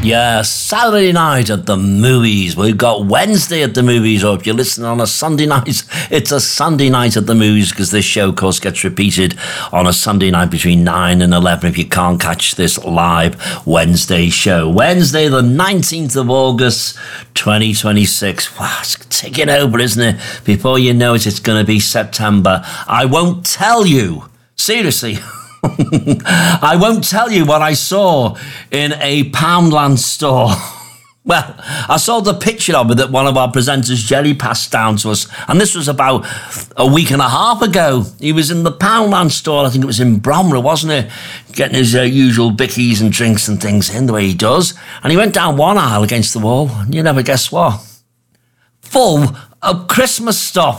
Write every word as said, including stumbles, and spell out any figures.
Yeah, Saturday night at the movies. We've got Wednesday at the movies, or if you're listening on a Sunday night, it's a Sunday night at the movies, because this show, of course, gets repeated on a Sunday night between nine and eleven if you can't catch this live Wednesday show. Wednesday, the nineteenth of August, twenty twenty-six. Wow, it's ticking over, isn't it? Before you know it, it's going to be September. I won't tell you. Seriously. I won't tell you what I saw in a Poundland store. Well, I saw the picture of it that one of our presenters, Jerry, passed down to us. And this was about a week and a half ago. He was in the Poundland store, I think it was in Bromley, wasn't it? Getting his uh, usual bickies and drinks and things in, the way he does. And he went down one aisle against the wall, and you never guess what? Full of Christmas stuff.